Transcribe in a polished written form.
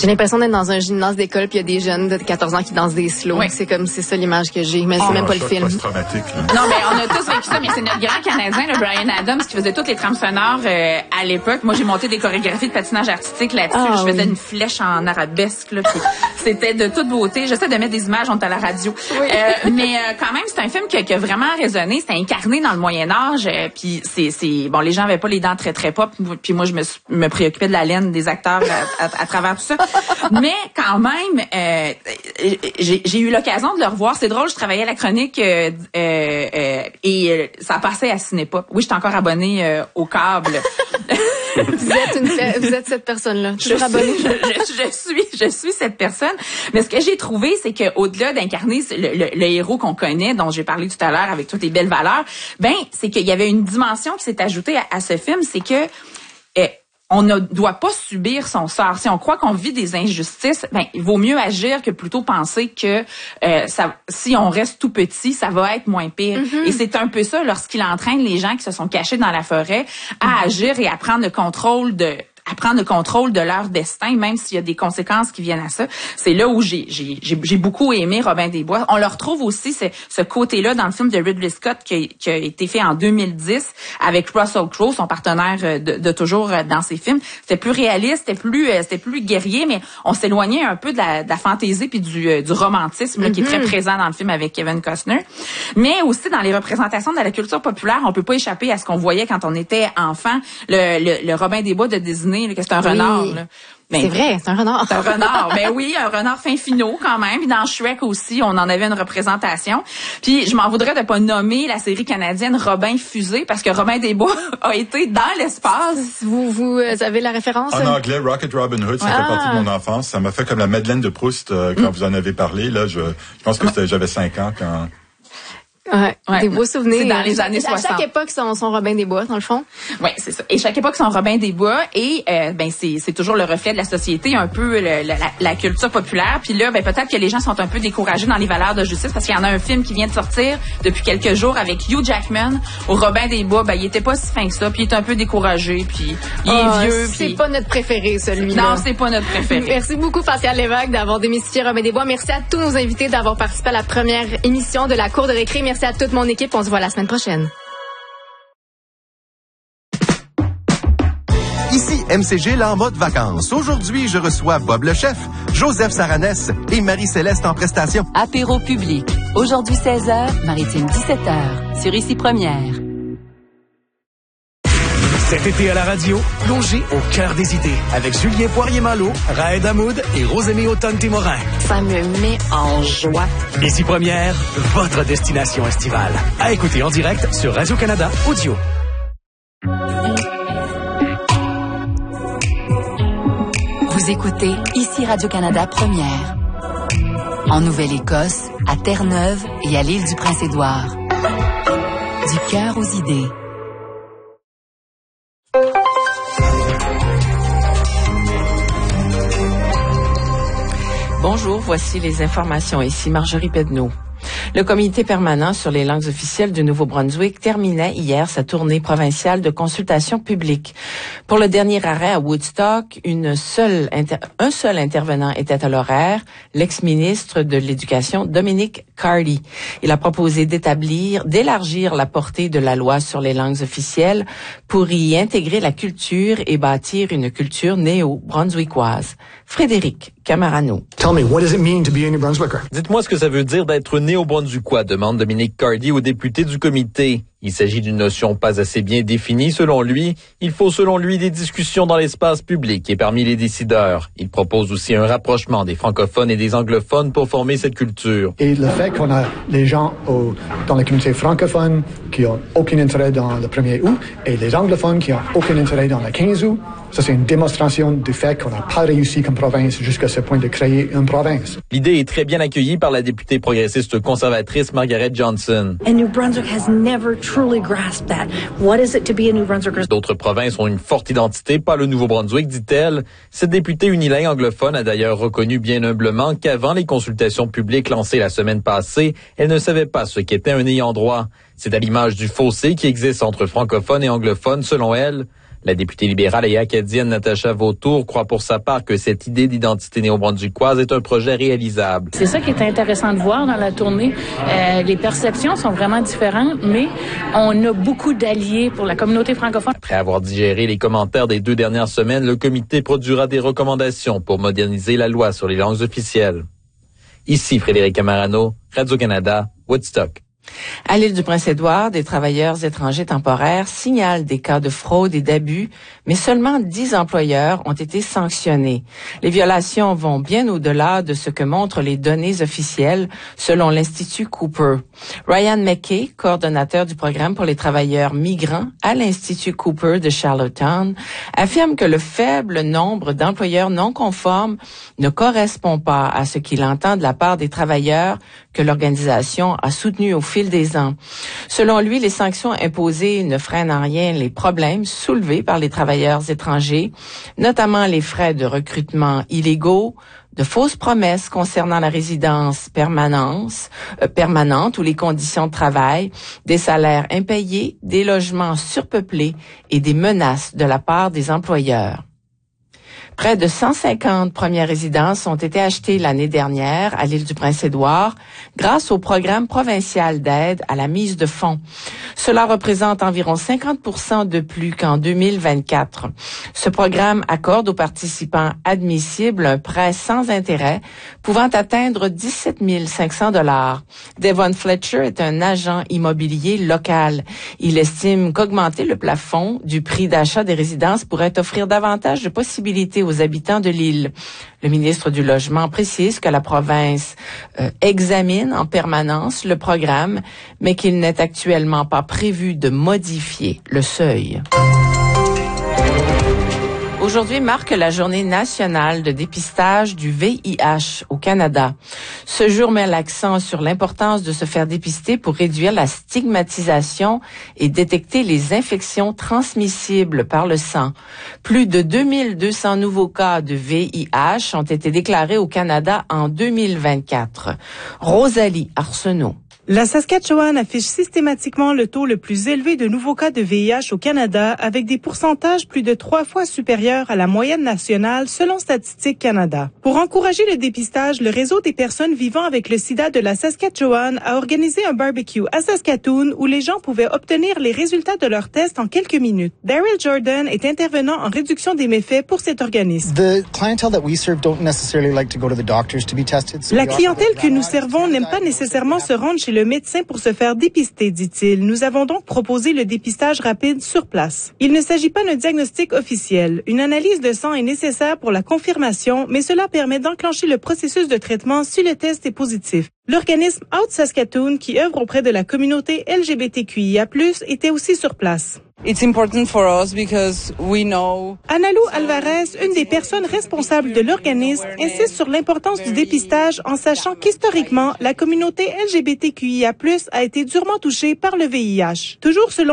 J'ai l'impression d'être dans un gymnase d'école puis il y a des jeunes de 14 ans qui dansent des slow. Oui. C'est ça l'image que j'ai, mais c'est même pas le film. Non, mais on a tous vécu ça, mais c'est notre grand Canadien, le Bryan Adams, qui faisait toutes les trames sonores à l'époque. Moi, j'ai monté des chorégraphies de patinage artistique là-dessus. Je faisais une flèche en arabesque, là, puis c'était de toute beauté. J'essaie de mettre des images, on est à la radio. Oui. Mais quand même, c'est un film qui a vraiment résonné. C'était incarné dans le Moyen-Âge, puis bon, les gens avaient pas les dents très très pop, puis moi je me préoccupais de la laine des acteurs à travers tout ça. Mais quand même, j'ai eu l'occasion de le revoir. C'est drôle, je travaillais à la chronique et ça passait à Cinépop. Oui, j'étais encore abonnée au câble. Vous êtes cette personne-là. Toujours abonnée. Je suis cette personne. Mais ce que j'ai trouvé, c'est que au-delà d'incarner le héros qu'on connaît, dont j'ai parlé tout à l'heure avec toutes les belles valeurs, c'est qu'il y avait une dimension qui s'est ajoutée à ce film, c'est que on ne doit pas subir son sort. Si on croit qu'on vit des injustices, il vaut mieux agir que plutôt penser que si on reste tout petit, ça va être moins pire. Mm-hmm. Et c'est un peu ça lorsqu'il entraîne les gens qui se sont cachés dans la forêt à agir et à prendre le contrôle de leur destin, même s'il y a des conséquences qui viennent à ça. C'est là où j'ai beaucoup aimé Robin des Bois. On le retrouve aussi, ce côté-là, dans le film de Ridley Scott qui a été fait en 2010 avec Russell Crowe, son partenaire de toujours dans ses films. C'était plus réaliste, c'était plus guerrier, mais on s'éloignait un peu de la fantaisie puis du romantisme là, qui est très présent dans le film avec Kevin Costner. Mais aussi dans les représentations de la culture populaire, on peut pas échapper à ce qu'on voyait quand on était enfant. Le Robin des Bois de Disney, que c'est un renard. Là. C'est vrai, c'est un renard. C'est un renard. Oui, un renard fin finot quand même. Puis dans Shrek aussi, on en avait une représentation. Puis je m'en voudrais de pas nommer la série canadienne Robin Fusée parce que Robin des Bois a été dans l'espace. Vous avez la référence? En anglais, Rocket Robin Hood, ça fait partie de mon enfance. Ça m'a fait comme la Madeleine de Proust quand vous en avez parlé. Là, je pense que j'avais 5 ans quand... Ouais, des beaux souvenirs. C'est dans les années 60. À chaque époque, son Robin des Bois, dans le fond. Oui, c'est ça. Et chaque époque, son Robin des Bois. Et c'est toujours le reflet de la société, un peu la culture populaire. Puis là, peut-être que les gens sont un peu découragés dans les valeurs de justice parce qu'il y en a un film qui vient de sortir depuis quelques jours avec Hugh Jackman au Robin des Bois. Il était pas si fin que ça. Puis il est un peu découragé. Puis il est vieux. C'est pas notre préféré, celui-là. Non, c'est pas notre préféré. Merci beaucoup, Pascal Lévesque, d'avoir démystifié Robin des Bois. Merci à tous nos invités d'avoir participé à la première émission de la Cour de récré. Merci à toute mon équipe. On se voit la semaine prochaine. Ici MCG, là en mode vacances. Aujourd'hui, je reçois Bob le chef, Joseph Saranès et Marie-Céleste en prestation. Apéro public. Aujourd'hui 16h, Maritime 17h. Sur Ici Première. Cet été à la radio, plongez au cœur des idées avec Julien Poirier-Malo, Raed Hamoud et Rosemée Automne-Témorin. Ça me met en joie. Ici Première, votre destination estivale. À écouter en direct sur Radio-Canada Audio. Vous écoutez Ici Radio-Canada Première. En Nouvelle-Écosse, à Terre-Neuve et à l'île du Prince-Édouard. Du cœur aux idées. Bonjour, voici les informations. Ici Marjorie Pedneau. Le comité permanent sur les langues officielles du Nouveau-Brunswick terminait hier sa tournée provinciale de consultation publique. Pour le dernier arrêt à Woodstock, un seul intervenant était à l'horaire, l'ex-ministre de l'Éducation, Dominic Cardy. Il a proposé d'élargir la portée de la loi sur les langues officielles pour y intégrer la culture et bâtir une culture néo-brunswickoise. Frédéric Camarano. Tell me, what does it mean to be a New Brunswicker? Dites-moi ce que ça veut dire d'être néo-brunswickois, demande Dominic Cardy au député du comité. Il s'agit d'une notion pas assez bien définie selon lui. Il faut selon lui des discussions dans l'espace public et parmi les décideurs. Il propose aussi un rapprochement des francophones et des anglophones pour former cette culture. Et le fait qu'on a les gens dans la communauté francophone qui n'ont aucun intérêt dans le 1er août et les anglophones qui n'ont aucun intérêt dans le 15 août, ça c'est une démonstration du fait qu'on n'a pas réussi comme province jusqu'à ce point de créer une province. L'idée est très bien accueillie par la députée progressiste conservatrice Margaret Johnson. And New Brunswick has never truly grasped that. What is it to be a New Brunswicker? D'autres provinces ont une forte identité, pas le Nouveau-Brunswick, dit-elle. Cette députée unilingue anglophone a d'ailleurs reconnu bien humblement qu'avant les consultations publiques lancées la semaine passée, elle ne savait pas ce qu'était un ayant droit. C'est à l'image du fossé qui existe entre francophones et anglophones, selon elle. La députée libérale et acadienne Natacha Vautour croit pour sa part que cette idée d'identité néo-brunswickoise est un projet réalisable. C'est ça qui est intéressant de voir dans la tournée. Les perceptions sont vraiment différentes, mais on a beaucoup d'alliés pour la communauté francophone. Après avoir digéré les commentaires des 2 dernières semaines, le comité produira des recommandations pour moderniser la loi sur les langues officielles. Ici Frédéric Camarano, Radio-Canada, Woodstock. À l'île du Prince-Édouard, des travailleurs étrangers temporaires signalent des cas de fraude et d'abus, mais seulement 10 employeurs ont été sanctionnés. Les violations vont bien au-delà de ce que montrent les données officielles, selon l'Institut Cooper. Ryan McKay, coordonnateur du programme pour les travailleurs migrants à l'Institut Cooper de Charlottetown, affirme que le faible nombre d'employeurs non conformes ne correspond pas à ce qu'il entend de la part des travailleurs que l'organisation a soutenu au fil des ans. Selon lui, les sanctions imposées ne freinent en rien les problèmes soulevés par les travailleurs étrangers, notamment les frais de recrutement illégaux, de fausses promesses concernant la résidence permanente ou les conditions de travail, des salaires impayés, des logements surpeuplés et des menaces de la part des employeurs. Près de 150 premières résidences ont été achetées l'année dernière à l'île du Prince-Édouard grâce au programme provincial d'aide à la mise de fonds. Cela représente environ 50% de plus qu'en 2024. Ce programme accorde aux participants admissibles un prêt sans intérêt pouvant atteindre 17 500 $. Devon Fletcher est un agent immobilier local. Il estime qu'augmenter le plafond du prix d'achat des résidences pourrait offrir davantage de possibilités aux habitants de l'île. Le ministre du Logement précise que la province examine en permanence le programme, mais qu'il n'est actuellement pas prévu de modifier le seuil. Aujourd'hui marque la journée nationale de dépistage du VIH au Canada. Ce jour met l'accent sur l'importance de se faire dépister pour réduire la stigmatisation et détecter les infections transmissibles par le sang. Plus de 2200 nouveaux cas de VIH ont été déclarés au Canada en 2024. Rosalie Arsenault. La Saskatchewan affiche systématiquement le taux le plus élevé de nouveaux cas de VIH au Canada, avec des pourcentages plus de 3 fois supérieurs à la moyenne nationale selon Statistique Canada. Pour encourager le dépistage, le réseau des personnes vivant avec le sida de la Saskatchewan a organisé un barbecue à Saskatoon où les gens pouvaient obtenir les résultats de leurs tests en quelques minutes. Daryl Jordan est intervenant en réduction des méfaits pour cet organisme. La clientèle que nous servons n'aime pas nécessairement se rendre chez le médecin pour se faire dépister, dit-il. Nous avons donc proposé le dépistage rapide sur place. Il ne s'agit pas d'un diagnostic officiel. Une analyse de sang est nécessaire pour la confirmation, mais cela permet d'enclencher le processus de traitement si le test est positif. L'organisme Out Saskatoon, qui œuvre auprès de la communauté LGBTQIA+, était aussi sur place. Analu Alvarez, une des personnes responsables de l'organisme, insiste sur l'importance du dépistage en sachant qu'historiquement, la communauté LGBTQIA+ a été durement touchée par le VIH. Toujours selon